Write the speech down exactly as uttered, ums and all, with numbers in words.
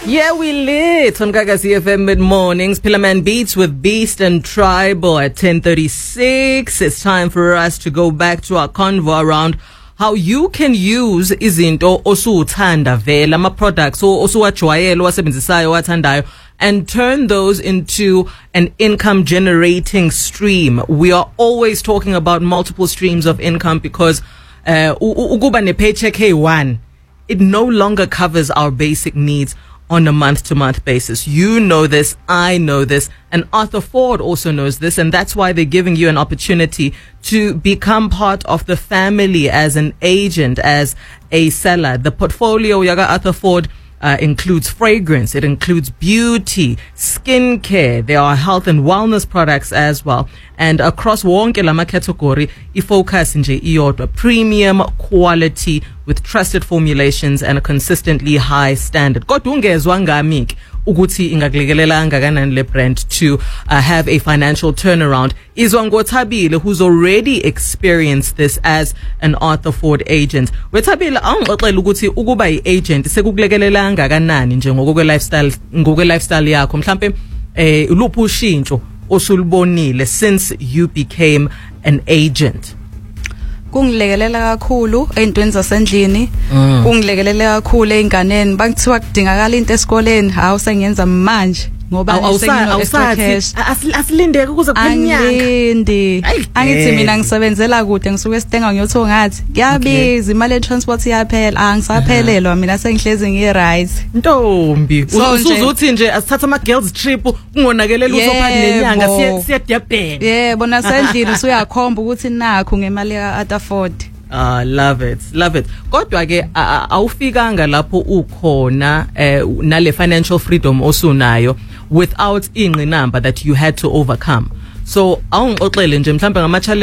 Yeah, we lit on Gagasi F M mid-mornings. Pillarman Beats with Beast and Tribal at ten thirty-six. It's time for us to go back to our convo around how you can use izinto osuthanda vela ama products osuwajwayele wasebenzisayo wathandayo and turn those into an income generating stream. We are always talking about multiple streams of income because uh, ukuba ne paycheck K one, it no longer covers our basic needs on a month-to-month basis. You know this, I know this, and Arthur Ford also knows this, and that's why they're giving you an opportunity to become part of the family as an agent, as a seller. The portfolio Yaga Arthur Ford uh, includes fragrance, it includes beauty, skincare, there are health and wellness products as well. And across wonke lama category, ifocus nje iyodwa, premium quality with trusted formulations and a consistently high standard. Kodwa ungezwa ngami ukuthi ingakulekelela kangakanani le brand to uh, have a financial turnaround. Izwa ngoThabile, who's already experienced this as an Arthur Ford agent. WeThabile angixoxela ukuthi ukuba i-agent sekukulekelela kangakanani nje ngokwe lifestyle ngokwe lifestyle yakho, mhlambe eh uluphi ushintsho osulubonile since you became an agent? Kungilekelela kakhulu eintweni zasendlini, kungilekelela kakhulu einganeni. Bangithiwa kudingakala into esikoleni, hawu sengiyenza manje ngoba awusathi asilindeke ukuze kuphelinyanga. Angilindi. Angithi mina ngisebenzela kude, ngisuke eSitenga ngiyotho ngathi kuyabiza imali ye transport iyaphela. Angisaphelelwa mina, sengihlezi ngi-right. Ntombi, usuzuthi nje asithatha ama girls trip kungonakelela uzopha nenyanga siya siya Durban. Yebo, nasendlini usuyakhomba ukuthi nakho ngemali ya Arthur Ford. Ah, love it, love it. Kodwa ke awufikanga lapho ukhona eh nale financial freedom osunayo without ingqinamba that you had to overcome. So awungixoxele nje mhlambe ngama